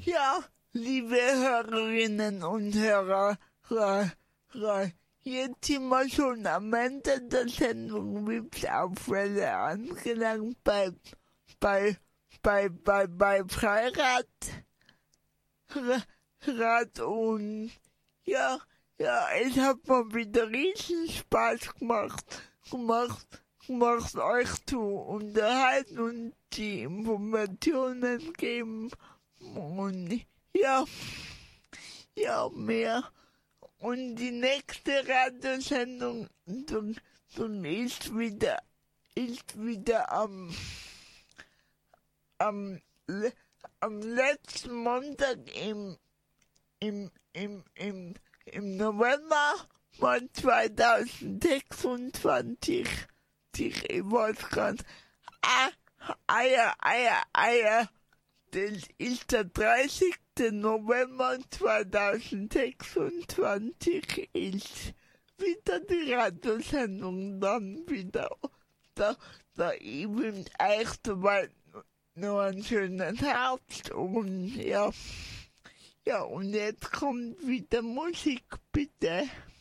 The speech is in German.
Ja, liebe Hörerinnen und Hörer, jetzt sind wir schon am Ende der Sendung mit auf Welle angelangt bei Freirad und ja, es hat mir wieder riesen Spaß gemacht, euch zu unterhalten und die Informationen geben und ja, mehr. Und die nächste Radiosendung ist wieder am letzten Montag im November von 2026. Ich weiß gar nicht. Das ist der 30. November 2026 ist wieder die Radiosendung dann wieder. Da ich wünsche euch soweit noch einen schönen Herbst und ja, und jetzt kommt wieder Musik, bitte.